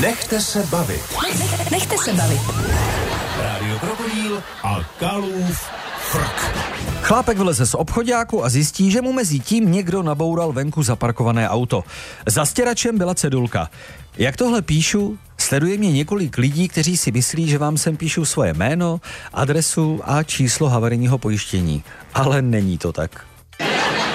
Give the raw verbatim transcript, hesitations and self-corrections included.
Nechte se bavit. Nech, nechte se bavit. Rádio Krokodýl a Kalův Frk. Chlápek vyleze z obchoďáku a zjistí, že mu mezi tím někdo naboural venku zaparkované auto. Za stěračem byla cedulka. Jak tohle píšu, sleduje mě několik lidí, kteří si myslí, že vám sem píšu svoje jméno, adresu a číslo havarijního pojištění. Ale není to tak.